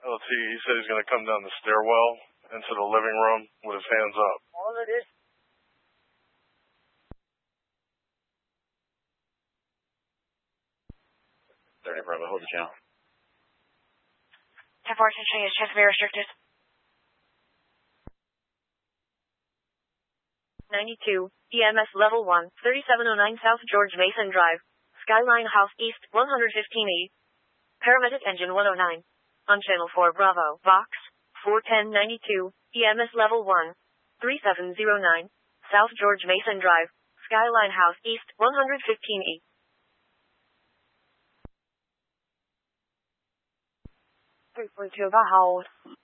Let's see, he said he's going to come down the stairwell into the living room with his hands up. All it is. Bravo, hold the channel. 10-4, attention, is chest very restricted. 92, EMS level 1, 3709 South George Mason Drive, Skyline House East, 115E. Paramedic engine 109. On channel 4 Bravo, Vox, 41092, EMS level 1, 3709, South George Mason Drive, Skyline House East, 115E. Three 342 got hold.